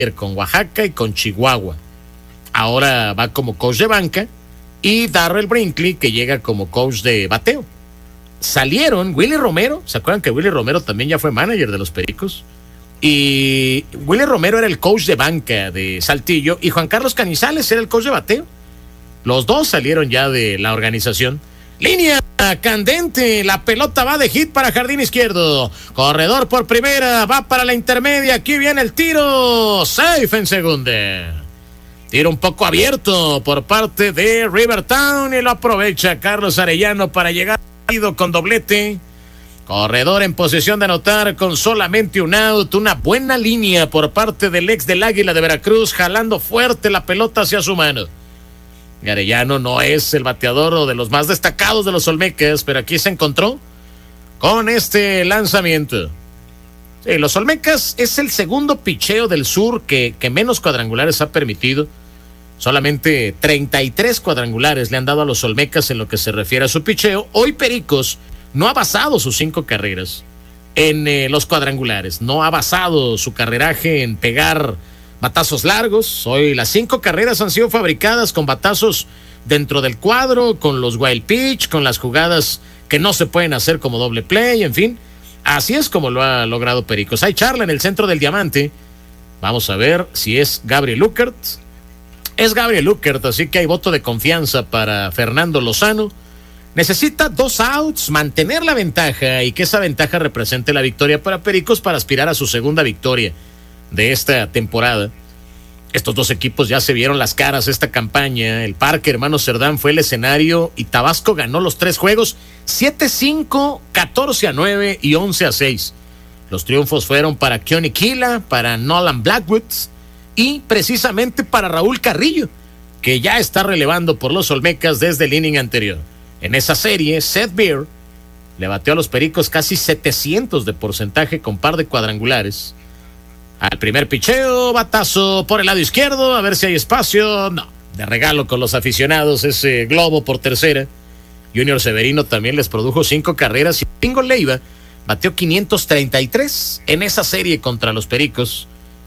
con Oaxaca y con Chihuahua. Ahora va como coach de banca, y Darrell Brinkley, que llega como coach de bateo. Salieron Willy Romero, ¿se acuerdan que Willy Romero también ya fue manager de los Pericos? Y Willy Romero era el coach de banca de Saltillo, y Juan Carlos Canizales era el coach de bateo. Los dos salieron ya de la organización. Línea candente, la pelota va de hit para jardín izquierdo. Corredor por primera, va para la intermedia, aquí viene el tiro, safe en segunda. Tiro un poco abierto por parte de Rivertown y lo aprovecha Carlos Arellano para llegar con doblete. Corredor en posición de anotar con solamente un out. Una buena línea por parte del ex del Águila de Veracruz, jalando fuerte la pelota hacia su mano. Arellano no es el bateador o de los más destacados de los Olmecas, pero aquí se encontró con este lanzamiento. Sí, los Olmecas es el segundo picheo del sur que menos cuadrangulares ha permitido. Solamente 33 cuadrangulares le han dado a los Olmecas en lo que se refiere a su picheo. Hoy Pericos no ha basado sus 5 carreras en los cuadrangulares. No ha basado su carreraje en pegar batazos largos. Hoy las 5 carreras han sido fabricadas con batazos dentro del cuadro, con los wild pitch, con las jugadas que no se pueden hacer como doble play, en fin. Así es como lo ha logrado Pericos. Hay charla en el centro del diamante. Vamos a ver si es Gabriel Luckert. Es Gabriel Luckert, así que hay voto de confianza para Fernando Lozano. Necesita 2 outs, mantener la ventaja y que esa ventaja represente la victoria para Pericos para aspirar a su segunda victoria de esta temporada. Estos dos equipos ya se vieron las caras esta campaña. El Parque Hermano Cerdán fue el escenario y Tabasco ganó los 3 juegos 7-5, 14-9 y 11-6. Los triunfos fueron para Keone Kela, para Nolan Blackwood y precisamente para Raúl Carrillo, que ya está relevando por los Olmecas desde el inning anterior. En esa serie, Seth Beer le bateó a los Pericos casi 700 de porcentaje con par de cuadrangulares. Al primer picheo, batazo por el lado izquierdo, a ver si hay espacio. No, de regalo con los aficionados ese globo por tercera. Junior Severino también les produjo 5 carreras y Pingo Leiva bateó 533 en esa serie contra los Pericos.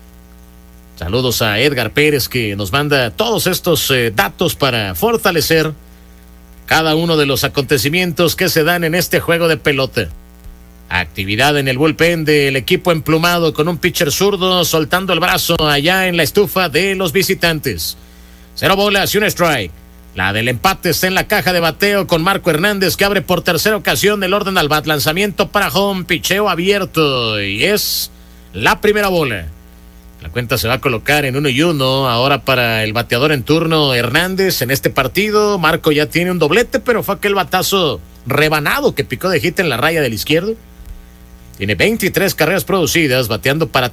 Saludos a Edgar Pérez, que nos manda todos estos datos para fortalecer cada uno de los acontecimientos que se dan en este juego de pelota. Actividad en el bullpen del equipo emplumado con un pitcher zurdo soltando el brazo allá en la estufa de los visitantes. 0 bolas y un strike. La del empate está en la caja de bateo con Marco Hernández, que abre por tercera ocasión el orden al bat. Lanzamiento para home, picheo abierto y es la primera bola. La cuenta se va a colocar en 1-1 ahora para el bateador en turno Hernández en este partido. Marco ya tiene un doblete, pero fue aquel batazo rebanado que picó de hit en la raya del izquierdo. Tiene 23 carreras producidas, bateando para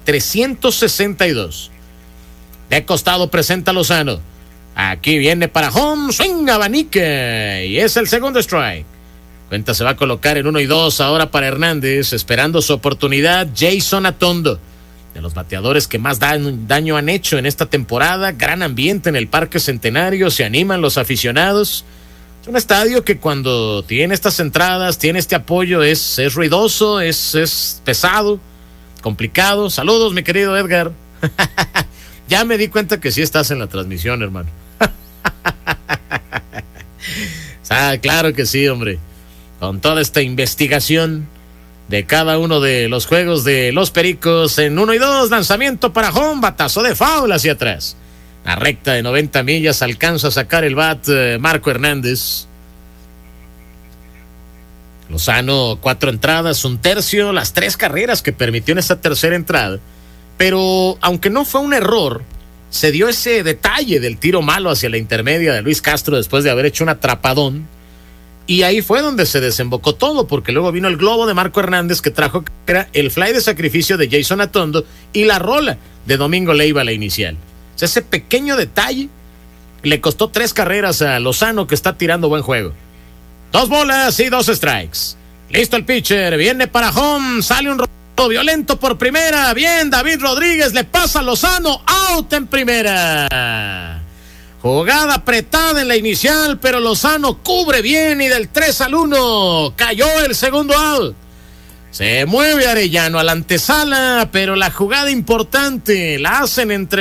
362. De costado presenta Lozano. Aquí viene para home, swing, abanica, y es el segundo strike. Cuenta se va a colocar en 1-2 ahora para Hernández, esperando su oportunidad Jason Atondo, de los bateadores que más daño han hecho en esta temporada. Gran ambiente en el Parque Centenario, se animan los aficionados. Es un estadio que cuando tiene estas entradas, tiene este apoyo, es ruidoso, es pesado, complicado. Saludos, mi querido Edgar. Ya me di cuenta que sí estás en la transmisión, hermano. Claro que sí, hombre. Con toda esta investigación de cada uno de los juegos de los Pericos en 1-2, lanzamiento para home, batazo de foul hacia atrás. La recta de 90 millas alcanza a sacar el bat Marco Hernández. Lozano, 4 entradas, 1/3, las 3 carreras que permitió en esta tercera entrada. Pero aunque no fue un error, se dio ese detalle del tiro malo hacia la intermedia de Luis Castro después de haber hecho un atrapadón. Y ahí fue donde se desembocó todo, porque luego vino el globo de Marco Hernández que trajo que era el fly de sacrificio de Jason Atondo y la rola de Domingo Leiva, la inicial. O sea, ese pequeño detalle le costó 3 carreras a Lozano, que está tirando buen juego. 2 bolas y 2 strikes. Listo el pitcher, viene para home, sale un violento por primera. Bien, David Rodríguez le pasa a Lozano, out en primera. Jugada apretada en la inicial, pero Lozano cubre bien y del 3-1 cayó el segundo out. Se mueve Arellano a la antesala, pero la jugada importante la hacen entre